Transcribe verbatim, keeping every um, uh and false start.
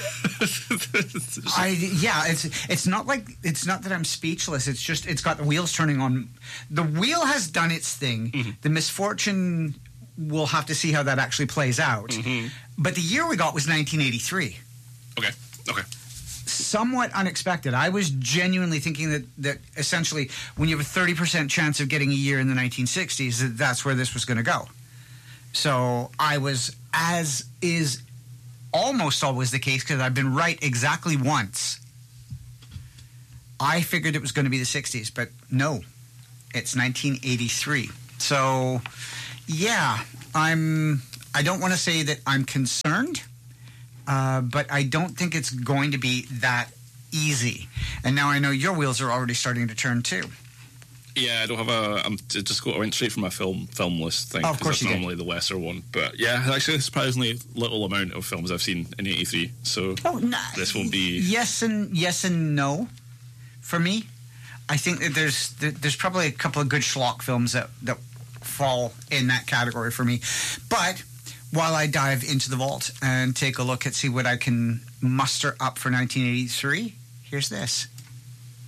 I yeah, it's it's not like it's not that I'm speechless. It's just it's got the wheels turning on. The wheel has done its thing. Mm-hmm. The misfortune, we'll have to see how that actually plays out. Mm-hmm. But the year we got was nineteen eighty-three. Okay. Okay. Somewhat unexpected. I was genuinely thinking that, that essentially when you have a thirty percent chance of getting a year in the nineteen sixties, that that's where this was going to go. So I was, as is almost always the case, because I've been right exactly once, I figured it was going to be the sixties, but no, it's nineteen eighty-three. So, yeah, I'm, I don't want to say that I'm concerned, uh, but I don't think it's going to be that easy. And now I know your wheels are already starting to turn too. Yeah, I don't have a. I'm just go. I went straight from my film film list thing. Oh, of course, that's you normally did. the lesser one, but yeah, actually, a surprisingly little amount of films I've seen in eighty-three. So oh, no, this won't be. Yes and yes and no. For me, I think that there's there's probably a couple of good schlock films that that fall in that category for me. But while I dive into the vault and take a look and see what I can muster up for nineteen eighty-three, here's this.